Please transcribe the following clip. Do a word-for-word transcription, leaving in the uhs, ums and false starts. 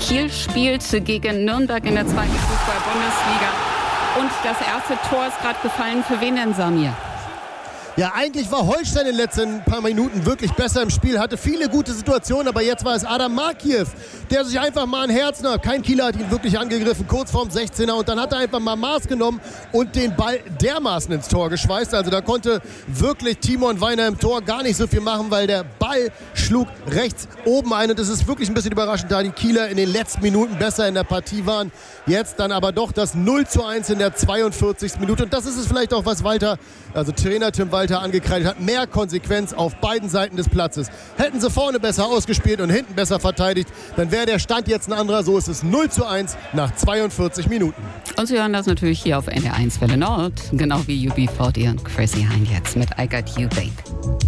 Kiel spielt gegen Nürnberg in der zweiten Fußball-Bundesliga. Und das erste Tor ist gerade gefallen. Für wen denn, Samir? Ja, eigentlich war Holstein in den letzten paar Minuten wirklich besser im Spiel, hatte viele gute Situationen, aber jetzt war es Adam Markiew, der sich einfach mal ein Herz nahm. Kein Kieler hat ihn wirklich angegriffen, kurz vorm sechzehner, und dann hat er einfach mal Maß genommen und den Ball dermaßen ins Tor geschweißt. Also da konnte wirklich Timon Weiner im Tor gar nicht so viel machen, weil der Ball schlug rechts oben ein, und es ist wirklich ein bisschen überraschend, da die Kieler in den letzten Minuten besser in der Partie waren. Jetzt dann aber doch das null zu eins in der zweiundvierzigsten Minute, und das ist es vielleicht auch, was Walter, also Trainer Tim Walter, angekreidet hat. Mehr Konsequenz auf beiden Seiten des Platzes. Hätten sie vorne besser ausgespielt und hinten besser verteidigt, dann wäre der Stand jetzt ein anderer. So ist es null zu eins nach zweiundvierzig Minuten. Und Sie hören das natürlich hier auf N D R eins Welle Nord, genau wie U B vierzig und Chrissy Hine jetzt mit I Got You, Babe.